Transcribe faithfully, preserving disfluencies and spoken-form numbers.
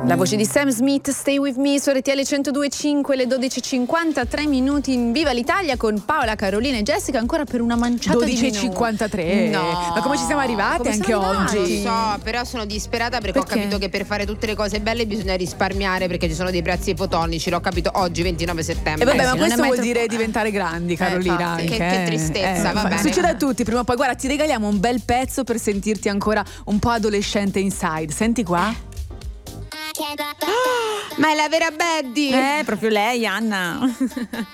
La voce di Sam Smith, Stay With Me su R T L centodue e cinque, le dodici e cinquantatré minuti in Viva l'Italia con Paola, Carolina e Jessica ancora per una manciata di dodici e minuti. cinquantatré. No. Ma come ci siamo arrivati Come anche siamo oggi? arrivati? Lo so, però sono disperata perché, Perché? ho capito che per fare tutte le cose belle bisogna risparmiare, perché ci sono dei prezzi ipotonici. L'ho capito oggi, ventinove settembre. E vabbè, Eh, ma sì, non questo è mai vuol troppo- dire diventare grandi, Carolina. infatti. anche, Che- che eh. tristezza, va fa- bene. Succede a tutti, prima o poi. Guarda, ti regaliamo un bel pezzo per sentirti ancora un po' adolescente inside. Senti qua. Ma è la vera Baddy! Eh, proprio lei, Anna.